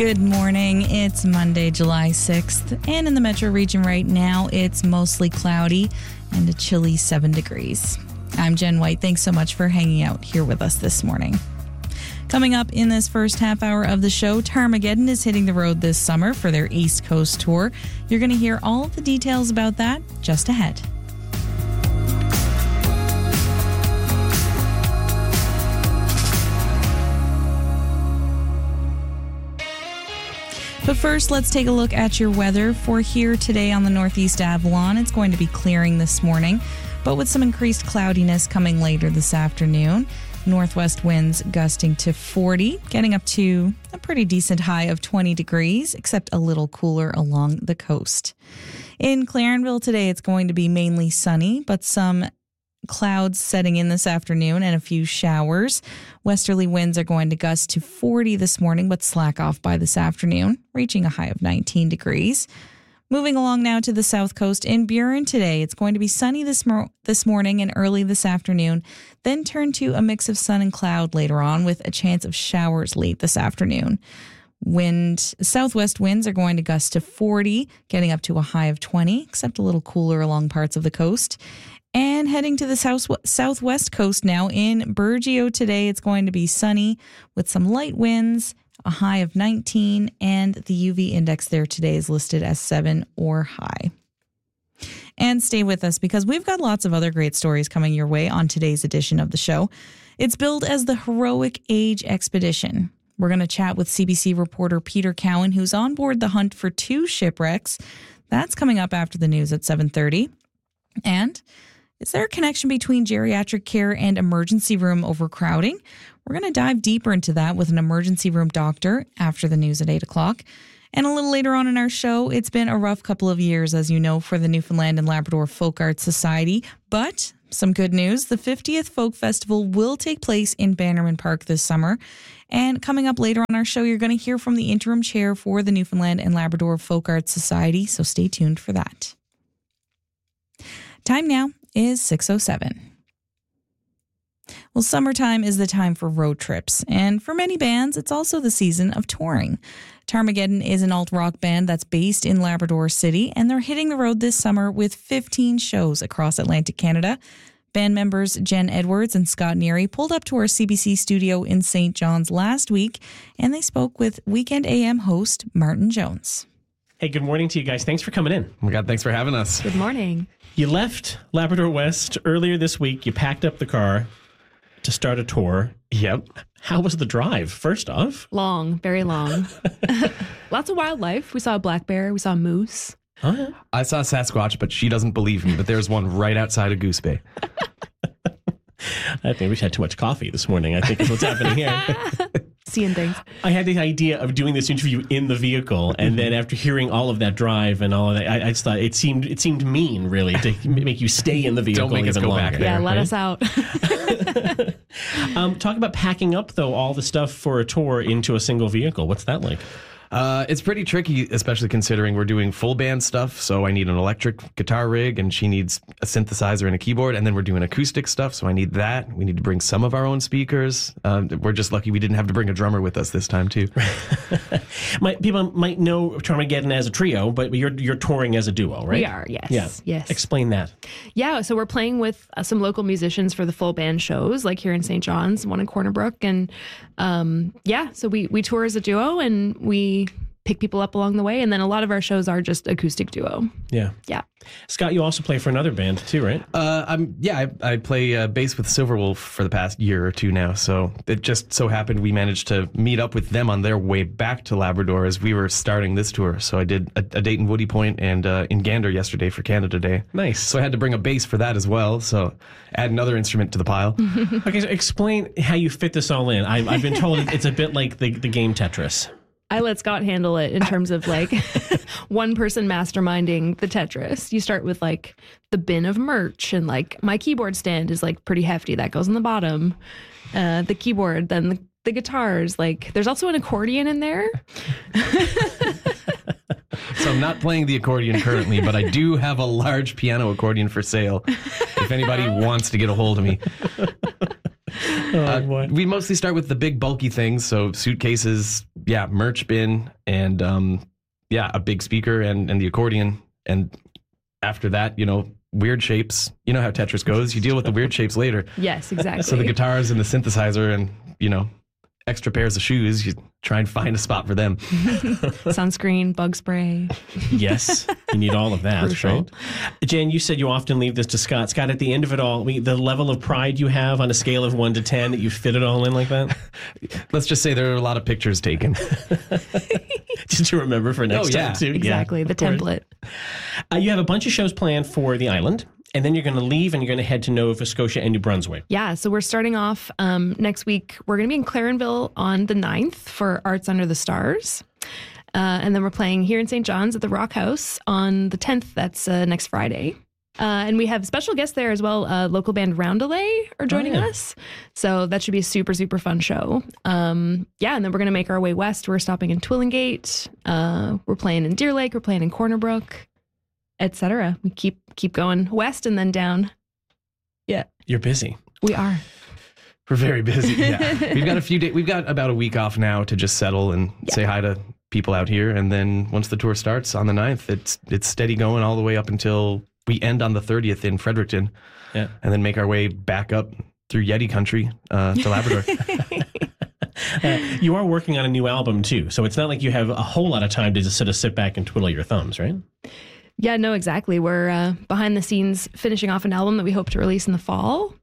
Good morning. It's Monday, July 6th, and in the metro region right now, it's mostly cloudy and a chilly 7 degrees. I'm Jen White. Thanks so much for hanging out here with us this morning. Coming up in this first half hour of the show, Tarmageddon is hitting the road this summer for their East Coast tour. You're going to hear all of the details about that just ahead. But first, let's take a look at your weather. For here today on the Northeast Avalon, it's going to be clearing this morning, but with some increased cloudiness coming later this afternoon. Northwest winds gusting to 40, getting up to a pretty decent high of 20 degrees, except a little cooler along the coast. In Clarenville today, it's going to be mainly sunny, but some clouds setting in this afternoon and a few showers. Westerly winds are going to gust to 40 this morning, but slack off by this afternoon, reaching a high of 19 degrees. Moving along now to the south coast in Burin today, it's going to be sunny this morning and early this afternoon, then turn to a mix of sun and cloud later on with a chance of showers late this afternoon. Southwest winds are going to gust to 40, getting up to a high of 20, except a little cooler along parts of the coast. And heading to the southwest coast now in Burgeo today, it's going to be sunny with some light winds, a high of 19, and the UV index there today is listed as 7 or high. And stay with us because we've got lots of other great stories coming your way on today's edition of the show. It's billed as the Heroic Age Expedition. We're going to chat with CBC reporter Peter Cowan, who's on board the hunt for 2 shipwrecks. That's coming up after the news at 7:30. And is there a connection between geriatric care and emergency room overcrowding? We're going to dive deeper into that with an emergency room doctor after the news at 8 o'clock. And a little later on in our show, it's been a rough couple of years, as you know, for the Newfoundland and Labrador Folk Arts Society. But some good news, the 50th Folk Festival will take place in Bannerman Park this summer. And coming up later on our show, you're going to hear from the interim chair for the Newfoundland and Labrador Folk Arts Society, so stay tuned for that. Time now is 6:07. Well, summertime is the time for road trips, and for many bands, it's also the season of touring. Tarmageddon is an alt-rock band that's based in Labrador City, and they're hitting the road this summer with 15 shows across Atlantic Canada. Band members Jen Edwards and Scott Neary pulled up to our CBC studio in St. John's last week, and they spoke with Weekend AM host Martin Jones. Hey, good morning to you guys. Thanks for coming in. Oh my God, thanks for having us. Good morning. You left Labrador West earlier this week. You packed up the car to start a tour. Yep. How was the drive, first off? Long, very long. Lots of wildlife. We saw a black bear. We saw a moose. Oh, yeah. I saw Sasquatch, but she doesn't believe me. But there's one right outside of Goose Bay. I think we just had too much coffee this morning, I think is what's happening here. Seeing things. I had the idea of doing this interview in the vehicle, and then after hearing all of that drive and all of that, I just thought it seemed mean, really, to make you stay in the vehicle. Don't make us even go longer. back there. Yeah, let us out. Talk about packing up, though, all the stuff for a tour into a single vehicle. What's that like? It's pretty tricky, especially considering we're doing full band stuff. So I need an electric guitar rig, and she needs a synthesizer and a keyboard. And then we're doing acoustic stuff, so I need that. We need to bring some of our own speakers. We're just lucky we didn't have to bring a drummer with us this time, too. People might know Tarmageddon as a trio, but you're touring as a duo, right? We are, yes. Yeah. Yes. Explain that. Yeah, so we're playing with some local musicians for the full band shows, like here in St. John's, one in Corner Brook. And so we tour as a duo, and we pick people up along the way. And then a lot of our shows are just acoustic duo. Yeah. Yeah. Scott, you also play for another band too, right? I play bass with Silverwolf for the past year or two now. So it just so happened we managed to meet up with them on their way back to Labrador as we were starting this tour. So I did a date in Woody Point and in Gander yesterday for Canada Day. Nice. So I had to bring a bass for that as well. So add another instrument to the pile. Okay, so explain how you fit this all in. I've been told it's a bit like the game Tetris. I let Scott handle it in terms of like one person masterminding the Tetris. You start with like the bin of merch, and like my keyboard stand is like pretty hefty. That goes in the bottom. The keyboard, then the guitars. Like there's also an accordion in there. So I'm not playing the accordion currently, but I do have a large piano accordion for sale if anybody wants to get a hold of me. Oh, boy. We mostly start with the big bulky things, so suitcases, merch bin and a big speaker and the accordion. And after that, weird shapes. You know how Tetris goes. You deal with the weird shapes later. Yes, exactly. So the guitars and the synthesizer and, extra pairs of shoes, you try and find a spot for them. Sunscreen, bug spray. Yes, you need all of that, Crucial. right? Jan, you said you often leave this to Scott. Scott, at the end of it all, the level of pride you have on a scale of 1 to 10 that you fit it all in like that? Let's just say there are a lot of pictures taken. Just to remember for next time, too. Exactly, the template. You have a bunch of shows planned for the island, and then you're going to leave and you're going to head to Nova Scotia and New Brunswick. Yeah, so we're starting off next week. We're going to be in Clarenville on the 9th for Arts Under the Stars. And then we're playing here in St. John's at the Rock House on the 10th. That's next Friday. And we have special guests there as well. Local band Roundelay are joining us. So that should be a super, super fun show. And then we're going to make our way west. We're stopping in Twillingate. We're playing in Deer Lake. We're playing in Corner Brook, etc. We keep going west and then down. Yeah. You're busy. We are. We're very busy. Yeah. We've got a few days. We've got about a week off now to just settle and say hi to people out here. And then once the tour starts on the 9th, it's steady going all the way up until we end on the 30th in Fredericton. Yeah. And then make our way back up through Yeti country to Labrador. You are working on a new album, too. So it's not like you have a whole lot of time to just sort of sit back and twiddle your thumbs, right? Yeah, no, exactly. We're behind the scenes finishing off an album that we hope to release in the fall.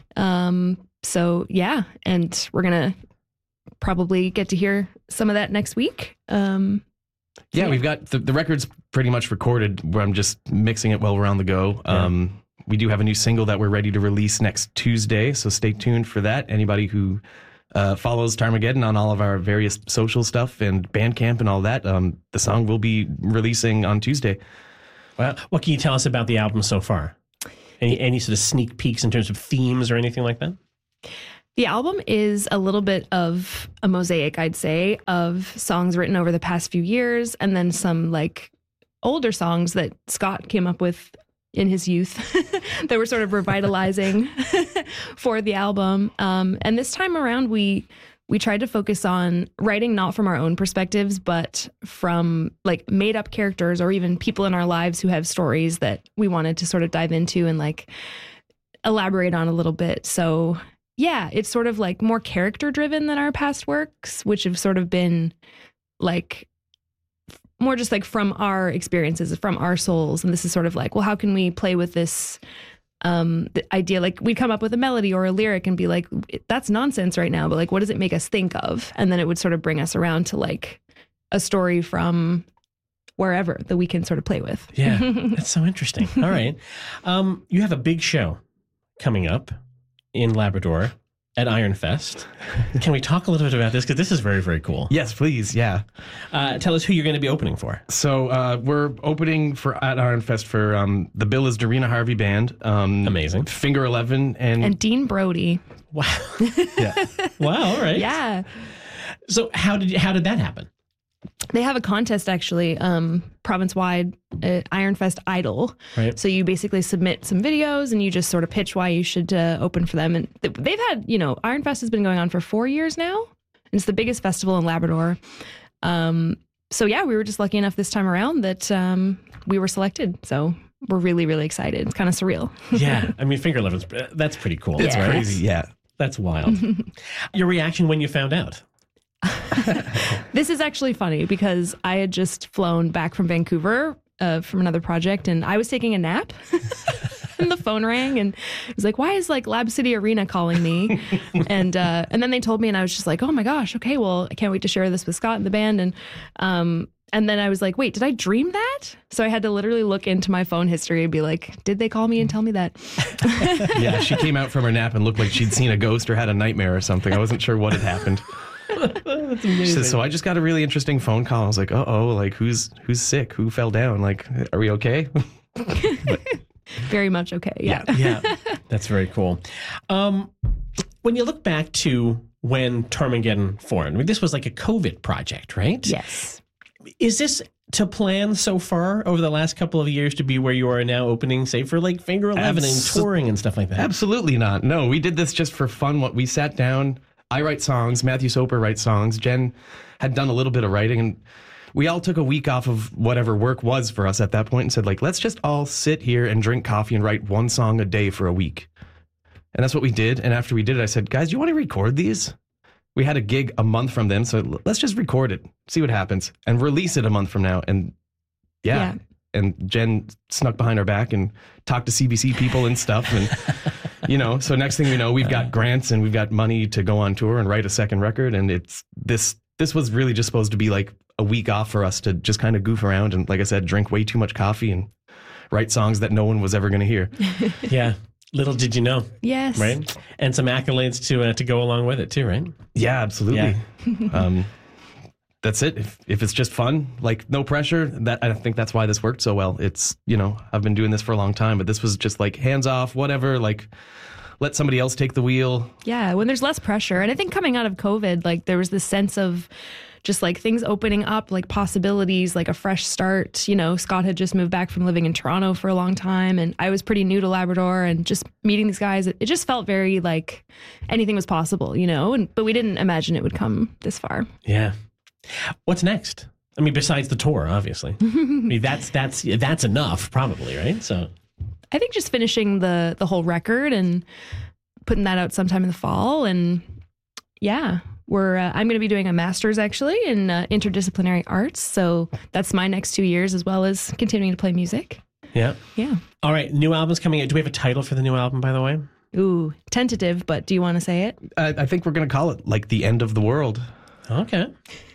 So, yeah, and we're going to probably get to hear some of that next week. We've got the record's pretty much recorded where I'm just mixing it while we're on the go. We do have a new single that we're ready to release next Tuesday, so stay tuned for that. Anybody who follows Tarmageddon on all of our various social stuff and Bandcamp and all that, the song will be releasing on Tuesday. Well, what can you tell us about the album so far? Any sort of sneak peeks in terms of themes or anything like that? The album is a little bit of a mosaic, I'd say, of songs written over the past few years and then some like older songs that Scott came up with in his youth that were sort of revitalizing for the album. And this time around, we tried to focus on writing not from our own perspectives, but from like made up characters or even people in our lives who have stories that we wanted to sort of dive into and like elaborate on a little bit. So yeah, it's sort of like more character driven than our past works, which have sort of been like more just like from our experiences, from our souls. And this is sort of like, well, how can we play with this the idea? Like we'd come up with a melody or a lyric and be like, that's nonsense right now, but like, what does it make us think of? And then it would sort of bring us around to like a story from wherever that we can sort of play with. Yeah, that's so interesting. All right. You have a big show coming up in Labrador at Iron Fest. Can we talk a little bit about this? Because this is very, very cool. Yes, please. Yeah. Tell us who you're going to be opening for. So we're opening at Iron Fest for the bill is Dorena Harvey Band. Amazing. Finger 11 and Dean Brody. Wow. yeah. Wow. All right. Yeah. So how did that happen? They have a contest actually, province-wide, Iron Fest Idol. Right. So you basically submit some videos and you just sort of pitch why you should open for them. And they've had, Iron Fest has been going on for 4 years now. It's the biggest festival in Labrador. So yeah, we were just lucky enough this time around that we were selected. So we're really, really excited. It's kind of surreal. Yeah. I mean, Finger 11's, that's pretty cool. It's Yeah. crazy. Yeah. That's wild. Your reaction when you found out? This is actually funny because I had just flown back from Vancouver from another project and I was taking a nap and the phone rang and it was like, why is like Lab City Arena calling me? And then they told me and I was just like, oh my gosh, okay, well, I can't wait to share this with Scott and the band. And then I was like, wait, did I dream that? So I had to literally look into my phone history and be like, did they call me and tell me that? Yeah, she came out from her nap and looked like she'd seen a ghost or had a nightmare or something. I wasn't sure what had happened. That's amazing. She says, so I just got a really interesting phone call. I was like, like who's sick? Who fell down? Like, are we okay? Very much okay. Yeah. Yeah, that's very cool. When you look back to when Tarmageddon formed, I mean, this was like a COVID project, right? Yes. Is this to plan so far over the last couple of years to be where you are now opening, say, for like Finger 11 and touring and stuff like that? Absolutely not. No, we did this just for fun. We sat down. I write songs. Matthew Soper writes songs. Jen had done a little bit of writing, and we all took a week off of whatever work was for us at that point and said, like, let's just all sit here and drink coffee and write one song a day for a week. And that's what we did. And after we did it, I said, guys, do you want to record these? We had a gig a month from then, so let's just record it, see what happens, and release it a month from now. And yeah. And Jen snuck behind our back and talked to CBC people and stuff. And, so next thing we know, we've got grants and we've got money to go on tour and write a second record. And it's this was really just supposed to be like a week off for us to just kind of goof around. And like I said, drink way too much coffee and write songs that no one was ever going to hear. Yeah. Little did you know. Yes. Right. And some accolades to go along with it too, right? Yeah, absolutely. Yeah. That's it. If it's just fun, like no pressure, I think that's why this worked so well. It's, I've been doing this for a long time, but this was just like hands off, whatever, like let somebody else take the wheel. Yeah, when there's less pressure. And I think coming out of COVID, like there was this sense of just like things opening up, like possibilities, like a fresh start. Scott had just moved back from living in Toronto for a long time, and I was pretty new to Labrador, and just meeting these guys, it just felt very like anything was possible, but we didn't imagine it would come this far. Yeah. What's next? I mean, besides the tour, obviously. I mean, that's enough, probably, right? So, I think just finishing the whole record and putting that out sometime in the fall, and yeah, I'm going to be doing a master's actually in interdisciplinary arts, so that's my next 2 years as well as continuing to play music. Yeah. Yeah. All right, new album's coming out. Do we have a title for the new album, by the way? Ooh, tentative, but do you want to say it? I think we're going to call it like The End of the World. Okay.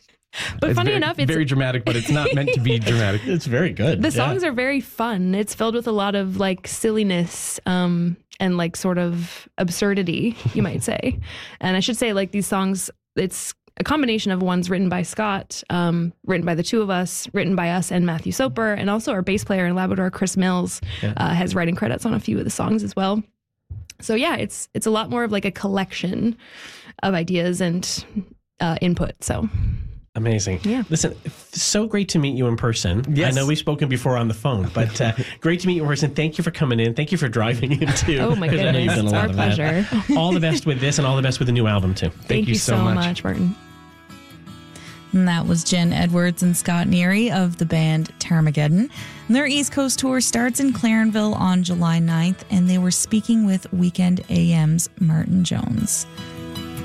But it's funny very, enough, it's very dramatic, but it's not meant to be dramatic. It's very good. The songs are very fun. It's filled with a lot of like silliness and like sort of absurdity, you might say. And I should say, like, these songs, it's a combination of ones written by Scott, written by the two of us, written by us and Matthew Soper, and also our bass player in Labrador, Chris Mills, has writing credits on a few of the songs as well. So yeah, it's a lot more of like a collection of ideas and input. So. Amazing. Yeah. Listen, so great to meet you in person. Yes. I know we've spoken before on the phone, but great to meet you in person. Thank you for coming in. Thank you for driving in too. Oh my goodness. I know you've done a It's lot our of pleasure. that. All the best with this and all the best with the new album too. Thank you so much, Martin. And that was Jen Edwards and Scott Neary of the band Termageddon. And their East Coast tour starts in Clarenville on July 9th, and they were speaking with Weekend AM's Martin Jones.